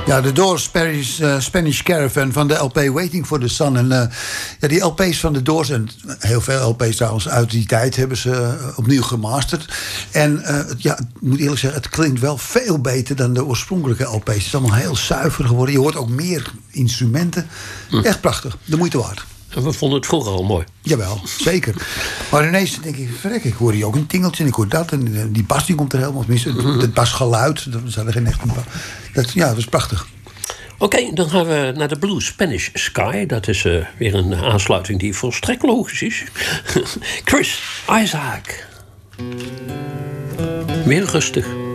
Ja, de Doors Spanish Caravan van de LP Waiting for the Sun. En die LP's van de Doors, en heel veel LP's trouwens uit die tijd, hebben ze opnieuw gemasterd. En ik moet eerlijk zeggen, het klinkt wel veel beter dan de oorspronkelijke LP's. Het is allemaal heel zuiver geworden. Je hoort ook meer instrumenten. Echt prachtig, de moeite waard. En we vonden het vroeger al mooi. Jawel, zeker. Maar ineens denk ik, verrek, ik hoor hier ook een tingeltje en ik hoor dat. En die bas die komt er helemaal. Het basgeluid, dat is geen echt een bas. Dat is prachtig. Oké, dan gaan we naar de Blue Spanish Sky. Dat is weer een aansluiting die volstrekt logisch is. Chris Isaak. Weer rustig.